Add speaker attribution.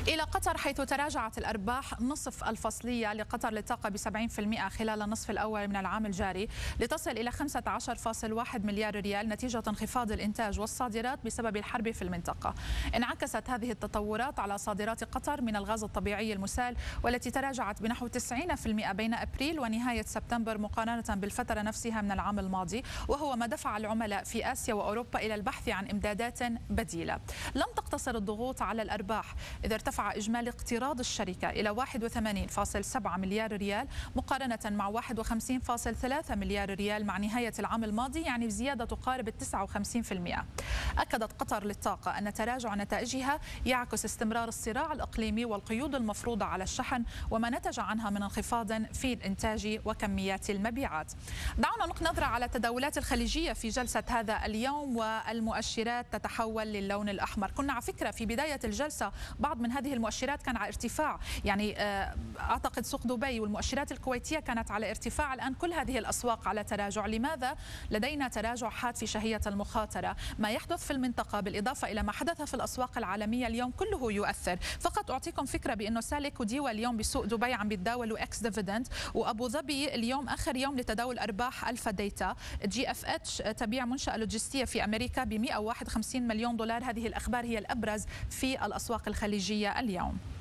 Speaker 1: إلى قطر، حيث تراجعت الأرباح نصف الفصلية لقطر للطاقة ب70% خلال النصف الأول من العام الجاري، لتصل إلى 15.1 مليار ريال نتيجة انخفاض الإنتاج والصادرات بسبب الحرب في المنطقة. انعكست هذه التطورات على صادرات قطر من الغاز الطبيعي المسال، والتي تراجعت بنحو 90% بين أبريل ونهاية سبتمبر مقارنة بالفترة نفسها من العام الماضي، وهو ما دفع العملاء في آسيا وأوروبا إلى البحث عن إمدادات بديلة. لم تقتصر الضغوط على الأرباح، إذا ارتفع إجمالي اقتراض الشركة إلى 81.7 مليار ريال مقارنة مع 51.3 مليار ريال مع نهاية العام الماضي، يعني بزيادة تقارب 59%. أكدت قطر للطاقة أن تراجع نتائجها يعكس استمرار الصراع الإقليمي والقيود المفروضة على الشحن، وما نتج عنها من انخفاض في الإنتاج وكميات المبيعات. دعونا نلقي نظرة على التداولات الخليجية في جلسة هذا اليوم، والمؤشرات تتحول للون الأحمر. كنا على فكرة في بداية الجلسة بعض من هذه المؤشرات كان على ارتفاع، يعني أعتقد سوق دبي والمؤشرات الكويتية كانت على ارتفاع، الآن كل هذه الأسواق على تراجع. لماذا لدينا تراجع حاد في شهية المخاطرة؟ ما يحدث في المنطقة بالإضافة إلى ما حدث في الأسواق العالمية اليوم كله يؤثر. فقط أعطيكم فكرة بأنه سالك وديوى اليوم بسوق دبي عم بيتداولوا اكس ديفيدند، وأبو ظبي اليوم آخر يوم لتداول أرباح ألفا ديتا. جي اف اتش تبيع منشأة لوجستية في أمريكا ب 151 مليون دولار. هذه الأخبار هي الأبرز في الأسواق الخليجية اليوم.